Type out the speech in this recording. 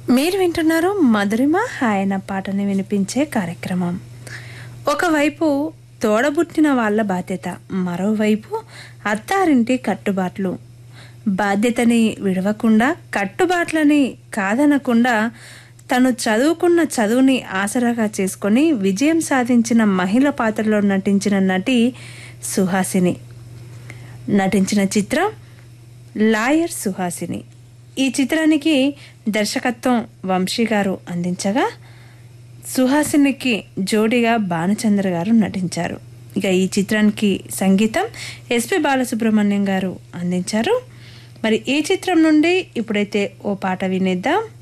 మీరు వింటున్నారు మధురిమ ఆయన పాటని వినిపించే కార్యక్రమం. ఒకవైపు తోడబుట్టిన వాళ్ళ బాధ్యత, మరోవైపు అత్తారింటి కట్టుబాట్లు. బాధ్యతని విడవకుండా, కట్టుబాట్లని కాదనకుండా తను చదువుకున్న చదువుని ఆసరాగా చేసుకొని విజయం సాధించిన మహిళ పాత్రలో నటించిన నటి సుహాసిని. నటించిన చిత్రం లాయర్ సుహాసిని. ఈ చిత్రానికి దర్శకత్వం వంశీ గారు అందించగా సుహాసినికి జోడిగా భానుచంద్ర గారు నటించారు. ఇక ఈ చిత్రానికి సంగీతం ఎస్పి బాలసుబ్రహ్మణ్యం గారు అందించారు. మరి ఈ చిత్రం నుండి ఇప్పుడైతే ఓ పాట వినేద్దాం.